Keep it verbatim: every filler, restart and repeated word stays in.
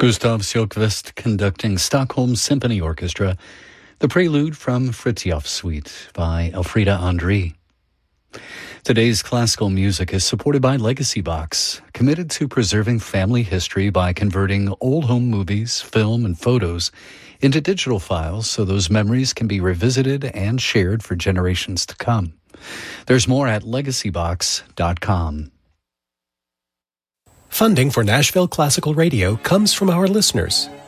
Gustav Sjökvist conducting Stockholm Symphony Orchestra, the prelude from Fritiof Suite by Elfriede André. Today's classical music is supported by Legacy Box, committed to preserving family history by converting old home movies, film, and photos into digital files so those memories can be revisited and shared for generations to come. There's more at legacy box dot com. Funding for Nashville Classical Radio comes from our listeners,